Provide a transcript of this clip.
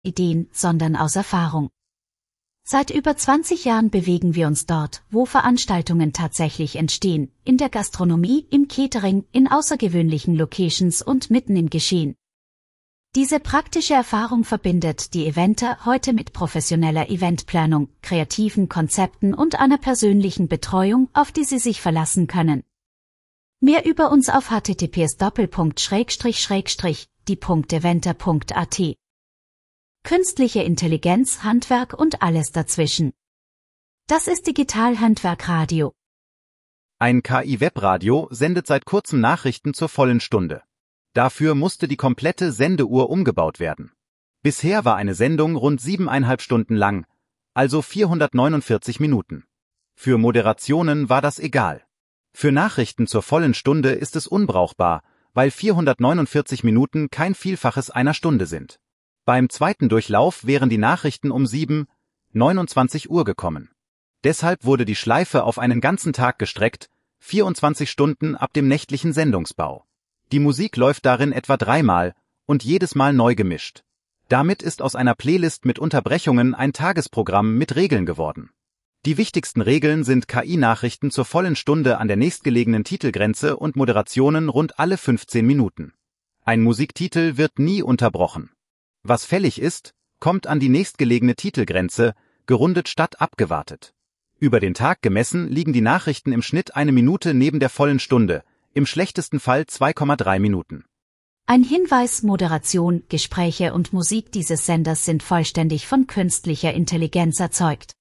Ideen, sondern aus Erfahrung. Seit über 20 Jahren bewegen wir uns dort, wo Veranstaltungen tatsächlich entstehen, in der Gastronomie, im Catering, in außergewöhnlichen Locations und mitten im Geschehen. Diese praktische Erfahrung verbindet die Eventer heute mit professioneller Eventplanung, kreativen Konzepten und einer persönlichen Betreuung, auf die Sie sich verlassen können. Mehr über uns auf https://die.eventer.at. Künstliche Intelligenz, Handwerk und alles dazwischen. Das ist Digital-Handwerk-Radio. Ein KI-Webradio sendet seit kurzem Nachrichten zur vollen Stunde. Dafür musste die komplette Sendeuhr umgebaut werden. Bisher war eine Sendung rund 7,5 Stunden lang, also 449 Minuten. Für Moderationen war das egal. Für Nachrichten zur vollen Stunde ist es unbrauchbar, weil 449 Minuten kein Vielfaches einer Stunde sind. Beim zweiten Durchlauf wären die Nachrichten um 7:29 Uhr gekommen. Deshalb wurde die Schleife auf einen ganzen Tag gestreckt, 24 Stunden ab dem nächtlichen Sendungsbau. Die Musik läuft darin etwa 3-mal und jedes Mal neu gemischt. Damit ist aus einer Playlist mit Unterbrechungen ein Tagesprogramm mit Regeln geworden. Die wichtigsten Regeln sind KI-Nachrichten zur vollen Stunde an der nächstgelegenen Titelgrenze und Moderationen rund alle 15 Minuten. Ein Musiktitel wird nie unterbrochen. Was fällig ist, kommt an die nächstgelegene Titelgrenze, gerundet statt abgewartet. Über den Tag gemessen liegen die Nachrichten im Schnitt 1 Minute neben der vollen Stunde, im schlechtesten Fall 2,3 Minuten. Ein Hinweis: Moderation, Gespräche und Musik dieses Senders sind vollständig von künstlicher Intelligenz erzeugt.